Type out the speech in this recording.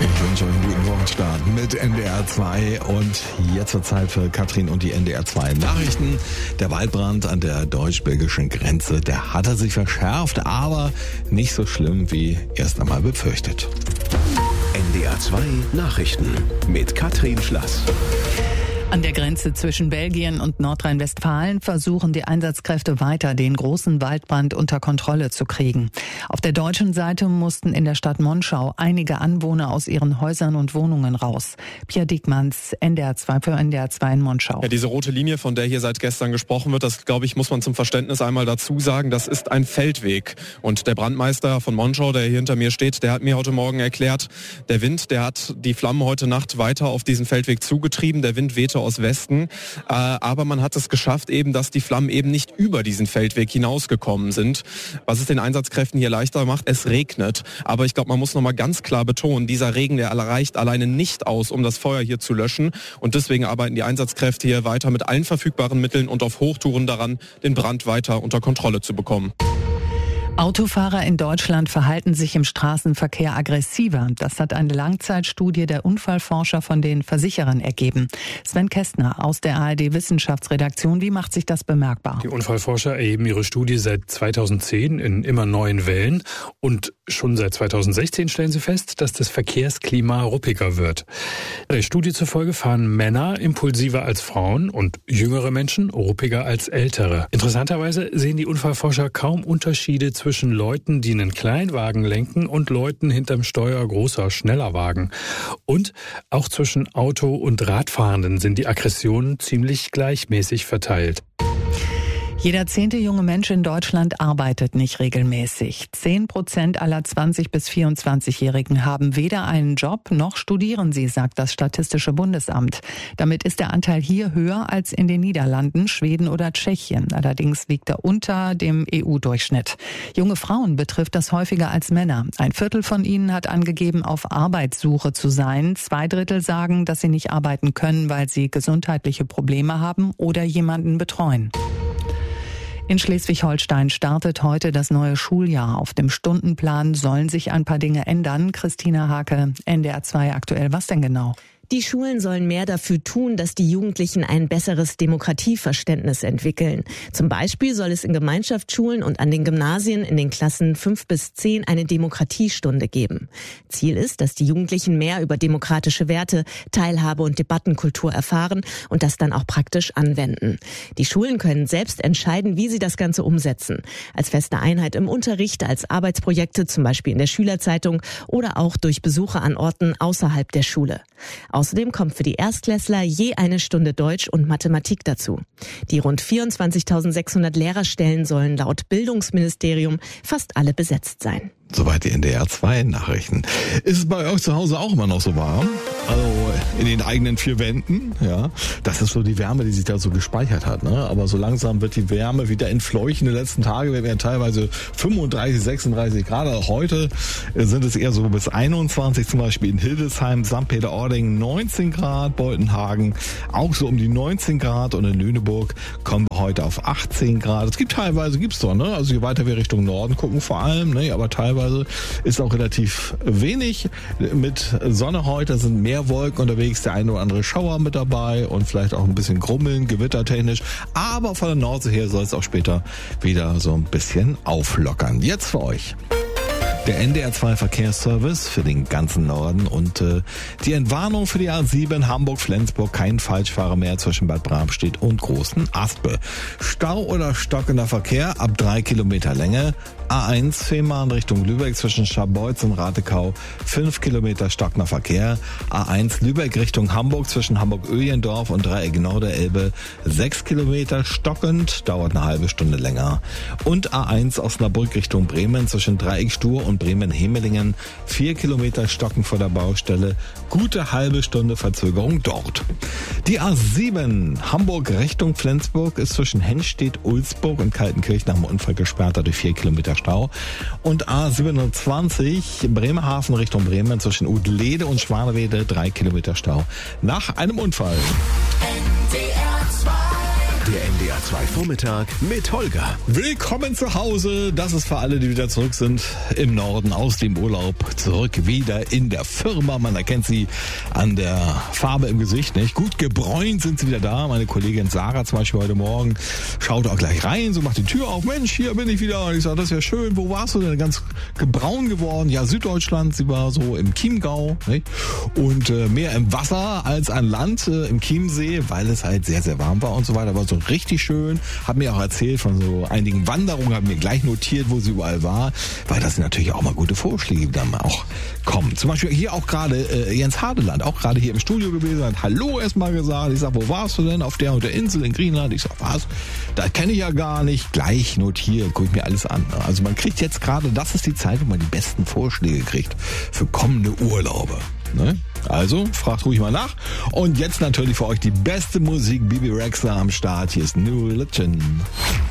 Ich wünsche euch einen guten Wochenstart mit NDR 2 und jetzt wird Zeit für Katrin und die NDR 2 Nachrichten. Der Waldbrand an der deutsch-belgischen Grenze, der hatte sich verschärft, aber nicht so schlimm wie erst einmal befürchtet. NDR 2 Nachrichten mit Katrin Schlass. An der Grenze zwischen Belgien und Nordrhein-Westfalen versuchen die Einsatzkräfte weiter, den großen Waldbrand unter Kontrolle zu kriegen. Auf der deutschen Seite mussten in der Stadt Monschau einige Anwohner aus ihren Häusern und Wohnungen raus. Pierre Diekmanns, NDR 2 für NDR 2 in Monschau. Ja, diese rote Linie, von der hier seit gestern gesprochen wird, das, glaube ich, muss man zum Verständnis einmal dazu sagen, das ist ein Feldweg. Und der Brandmeister von Monschau, der hier hinter mir steht, der hat mir heute Morgen erklärt, der Wind, der hat die Flammen heute Nacht weiter auf diesen Feldweg zugetrieben. Der Wind wehte aus Westen, aber man hat es geschafft, eben, dass die Flammen eben nicht über diesen Feldweg hinausgekommen sind. Was es den Einsatzkräften hier leichter macht, es regnet. Aber ich glaube, man muss nochmal ganz klar betonen, dieser Regen, der reicht alleine nicht aus, um das Feuer hier zu löschen. Und deswegen arbeiten die Einsatzkräfte hier weiter mit allen verfügbaren Mitteln und auf Hochtouren daran, den Brand weiter unter Kontrolle zu bekommen. Autofahrer in Deutschland verhalten sich im Straßenverkehr aggressiver. Das hat eine Langzeitstudie der Unfallforscher von den Versicherern ergeben. Sven Kästner aus der ARD-Wissenschaftsredaktion, wie macht sich das bemerkbar? Die Unfallforscher erheben ihre Studie seit 2010 in immer neuen Wellen und schon seit 2016 stellen sie fest, dass das Verkehrsklima ruppiger wird. Der Studie zufolge fahren Männer impulsiver als Frauen und jüngere Menschen ruppiger als ältere. Interessanterweise sehen die Unfallforscher kaum Unterschiede zwischen Leuten, die einen Kleinwagen lenken und Leuten hinterm Steuer großer, schneller Wagen. Und auch zwischen Auto- und Radfahrenden sind die Aggressionen ziemlich gleichmäßig verteilt. Jeder 10. junge Mensch in Deutschland arbeitet nicht regelmäßig. 10% aller 20- bis 24-Jährigen haben weder einen Job noch studieren sie, sagt das Statistische Bundesamt. Damit ist der Anteil hier höher als in den Niederlanden, Schweden oder Tschechien. Allerdings liegt er unter dem EU-Durchschnitt. Junge Frauen betrifft das häufiger als Männer. Ein Viertel von ihnen hat angegeben, auf Arbeitssuche zu sein. 2/3 sagen, dass sie nicht arbeiten können, weil sie gesundheitliche Probleme haben oder jemanden betreuen. In Schleswig-Holstein startet heute das neue Schuljahr. Auf dem Stundenplan sollen sich ein paar Dinge ändern. Christina Hake, NDR 2 aktuell. Was denn genau? Die Schulen sollen mehr dafür tun, dass die Jugendlichen ein besseres Demokratieverständnis entwickeln. Zum Beispiel soll es in Gemeinschaftsschulen und an den Gymnasien in den Klassen 5 bis 10 eine Demokratiestunde geben. Ziel ist, dass die Jugendlichen mehr über demokratische Werte, Teilhabe und Debattenkultur erfahren und das dann auch praktisch anwenden. Die Schulen können selbst entscheiden, wie sie das Ganze umsetzen. Als feste Einheit im Unterricht, als Arbeitsprojekte, zum Beispiel in der Schülerzeitung oder auch durch Besuche an Orten außerhalb der Schule. Außerdem kommt für die Erstklässler je eine Stunde Deutsch und Mathematik dazu. Die rund 24.600 Lehrerstellen sollen laut Bildungsministerium fast alle besetzt sein. Soweit die NDR 2 Nachrichten. Ist es bei euch zu Hause auch immer noch so warm? Also in den eigenen 4 Wänden, ja. Das ist so die Wärme, die sich da so gespeichert hat, ne? Aber so langsam wird die Wärme wieder entfleuchen. Die letzten Tage werden teilweise 35, 36 Grad. Auch heute sind es eher so bis 21, zum Beispiel in Hildesheim, St. Peter-Ording 19 Grad, Boltenhagen auch so um die 19 Grad und in Lüneburg kommen wir heute auf 18 Grad. Es gibt teilweise, ne? Also je weiter wir Richtung Norden gucken vor allem, ne? Aber teilweise ist auch relativ wenig mit Sonne heute, sind mehr Wolken unterwegs, der eine oder andere Schauer mit dabei und vielleicht auch ein bisschen Grummeln, gewittertechnisch, aber von der Nordsee her soll es auch später wieder so ein bisschen auflockern. Jetzt für euch der NDR 2 Verkehrsservice für den ganzen Norden und die Entwarnung für die A7 Hamburg-Flensburg, kein Falschfahrer mehr zwischen Bad Bramstedt und Großen Aspe. Stau oder stockender Verkehr ab 3 Kilometer Länge. A1 Fehmarn Richtung Lübeck zwischen Scharbeutz und Ratekau 5 Kilometer stockender Verkehr. A1 Lübeck Richtung Hamburg zwischen Hamburg-Öhlendorf und Dreieck Nord-Elbe 6 Kilometer stockend, dauert eine halbe Stunde länger. Und A1 Osnabrück Richtung Bremen zwischen Dreieck Stur und Bremen-Hemelingen 4 Kilometer stockend vor der Baustelle, gute halbe Stunde Verzögerung dort. Die A7 Hamburg Richtung Flensburg ist zwischen Hennstedt, Ulsburg und Kaltenkirchen nach dem Unfall gesperrt, dadurch 4 Kilometer Stau. Und A27 Bremerhaven Richtung Bremen zwischen Udlede und Schwanewede 3 Kilometer Stau nach einem Unfall. NDR 2 Der NDR 2 Vormittag mit Holger. Willkommen zu Hause. Das ist für alle, die wieder zurück sind im Norden aus dem Urlaub. Zurück wieder in der Firma. Man erkennt sie an der Farbe im Gesicht, nicht? Gut gebräunt sind sie wieder da. Meine Kollegin Sarah zum Beispiel heute Morgen schaut auch gleich rein, so macht die Tür auf. Mensch, hier bin ich wieder. Und ich sage, das ist ja schön. Wo warst du denn? Ganz braun geworden. Ja, Süddeutschland. Sie war so im Chiemgau, nicht? Und mehr im Wasser als an Land im Chiemsee, weil es halt sehr, sehr warm war und so weiter. War so richtig schön. Hat mir auch erzählt von so einigen Wanderungen, hat mir gleich notiert, wo sie überall war, weil das sind natürlich auch mal gute Vorschläge, die dann mal auch kommen. Zum Beispiel hier auch gerade Jens Hadeland, auch gerade hier im Studio gewesen, hat Hallo erstmal gesagt. Ich sag, wo warst du denn? Auf der und der Insel in Griechenland. Ich sag, was? Da kenne ich ja gar nicht. Gleich notiert, guck ich mir alles an. Also man kriegt jetzt gerade, das ist die Zeit, wo man die besten Vorschläge kriegt für kommende Urlaube. Ne? Also, fragt ruhig mal nach. Und jetzt natürlich für euch die beste Musik, Bibi Rexha am Start. Hier ist New Religion.